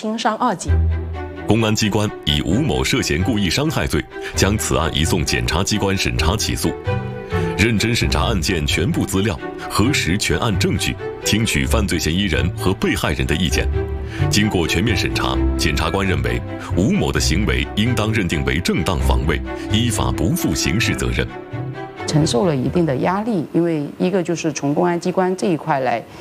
轻伤2级。 公安机关以吴某涉嫌故意伤害罪，将此案移送检察机关审查起诉。认真审查案件全部资料，核实全案证据，听取犯罪嫌疑人和被害人的意见。经过全面审查，检察官认为吴某的行为应当认定为正当防卫，依法不负刑事责任。 承受了一定的压力，因为一个就是从公安机关这一块来